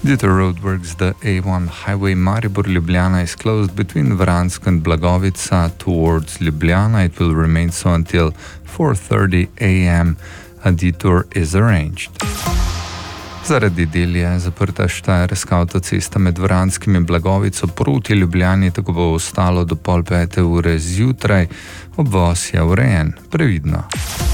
Due to roadworks, the A1 highway Maribor-Ljubljana is closed between Vransk and Blagovica towards Ljubljana. It will remain so until 4:30 a.m. A detour is arranged. Zaradi del je zaprta štajerska avtocesta med Vranskim in Blagovico proti Ljubljani, tako bo ostalo do 4:30 zjutraj. Obvoz je urejen. Previdno.